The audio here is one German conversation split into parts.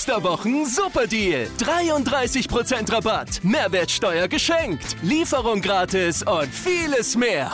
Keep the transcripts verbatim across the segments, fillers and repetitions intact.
Polsterwochen Superdeal. dreiunddreißig Prozent Rabatt, Mehrwertsteuer geschenkt, Lieferung gratis und vieles mehr.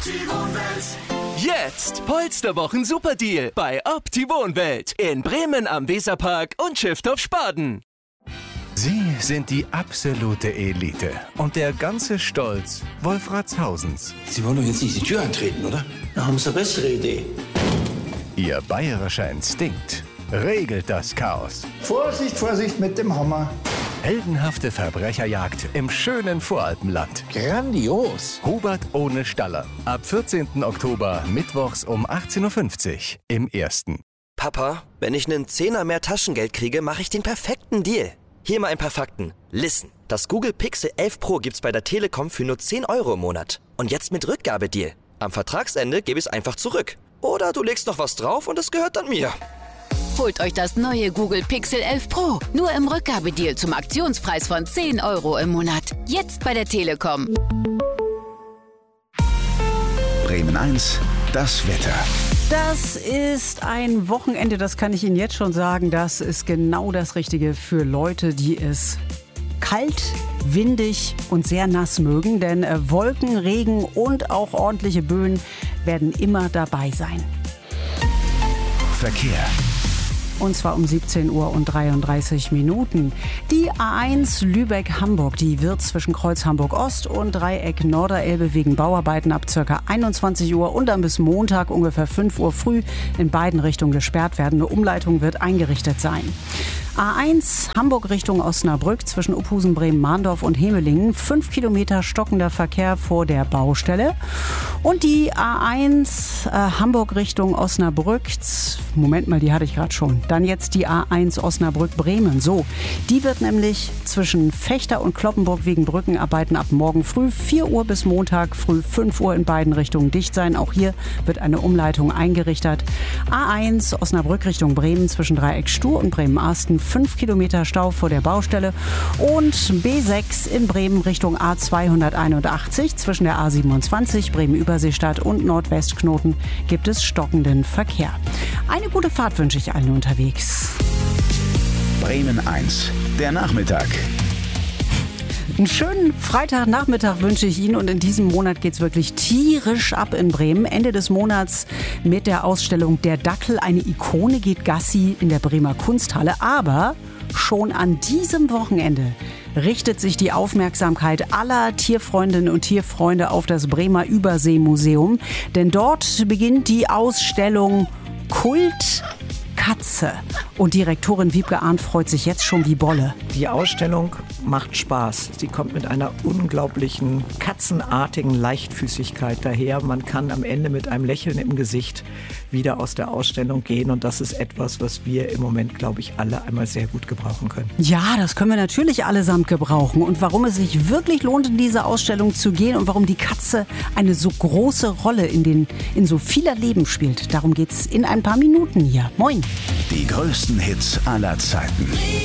Jetzt Polsterwochen Superdeal bei Opti-Wohnwelt in Bremen am Weserpark und Schiffdorf Spaden. Sie sind die absolute Elite und der ganze Stolz Wolfratshausens. Sie wollen doch jetzt nicht die Tür eintreten, oder? Da haben Sie eine bessere Idee. Ihr bayerischer Instinkt regelt das Chaos. Vorsicht, Vorsicht mit dem Hammer. Heldenhafte Verbrecherjagd im schönen Voralpenland. Grandios. Hubert ohne Staller. Ab vierzehnten Oktober, mittwochs um achtzehn Uhr fünfzig im Ersten. Papa, wenn ich einen Zehner mehr Taschengeld kriege, mache ich den perfekten Deal. Hier mal ein paar Fakten. Listen, das Google Pixel elf Pro gibt's bei der Telekom für nur zehn Euro im Monat. Und jetzt mit Rückgabedeal. Am Vertragsende gebe ich es einfach zurück. Oder du legst noch was drauf und es gehört dann mir. Holt euch das neue Google Pixel elf Pro. Nur im Rückgabedeal zum Aktionspreis von zehn Euro im Monat. Jetzt bei der Telekom. Bremen eins, das Wetter. Das ist ein Wochenende, das kann ich Ihnen jetzt schon sagen. Das ist genau das Richtige für Leute, die es kalt, windig und sehr nass mögen. Denn Wolken, Regen und auch ordentliche Böen werden immer dabei sein. Verkehr. Und zwar um siebzehn Uhr und dreiunddreißig Minuten. Die A eins Lübeck-Hamburg, die wird zwischen Kreuz Hamburg-Ost und Dreieck Norderelbe wegen Bauarbeiten ab ca. einundzwanzig Uhr und dann bis Montag ungefähr fünf Uhr früh in beiden Richtungen gesperrt werden. Eine Umleitung wird eingerichtet sein. A eins Hamburg Richtung Osnabrück zwischen Uphusen, Bremen, Mahndorf und Hemelingen. Fünf Kilometer stockender Verkehr vor der Baustelle. Und die A eins äh, Hamburg Richtung Osnabrück. Moment mal, die hatte ich gerade schon. Dann jetzt die A eins Osnabrück-Bremen. So, die wird nämlich zwischen Fechter und Cloppenburg wegen Brückenarbeiten ab morgen früh vier Uhr bis Montag früh fünf Uhr in beiden Richtungen dicht sein. Auch hier wird eine Umleitung eingerichtet. A eins Osnabrück Richtung Bremen zwischen Dreieck Stur und Bremen-Arsten. fünf Kilometer Stau vor der Baustelle. Und B sechs in Bremen Richtung A zweihunderteinundachtzig zwischen der A siebenundzwanzig Bremen-Überseestadt und Nordwestknoten gibt es stockenden Verkehr. Eine gute Fahrt wünsche ich allen unterwegs. Bremen eins, der Nachmittag. Einen schönen Freitagnachmittag wünsche ich Ihnen und in diesem Monat geht es wirklich tierisch ab in Bremen. Ende des Monats mit der Ausstellung Der Dackel, eine Ikone geht Gassi in der Bremer Kunsthalle. Aber schon an diesem Wochenende richtet sich die Aufmerksamkeit aller Tierfreundinnen und Tierfreunde auf das Bremer Überseemuseum. Denn dort beginnt die Ausstellung Kult Katze. Und Direktorin Wiebke Arndt freut sich jetzt schon wie Bolle. Die Ausstellung macht Spaß. Sie kommt mit einer unglaublichen, katzenartigen Leichtfüßigkeit daher. Man kann am Ende mit einem Lächeln im Gesicht wieder aus der Ausstellung gehen. Und das ist etwas, was wir im Moment, glaube ich, alle einmal sehr gut gebrauchen können. Ja, das können wir natürlich allesamt gebrauchen. Und warum es sich wirklich lohnt, in diese Ausstellung zu gehen und warum die Katze eine so große Rolle in, den, in so vieler Leben spielt, darum geht's in ein paar Minuten hier. Moin! Die größten Hits aller Zeiten.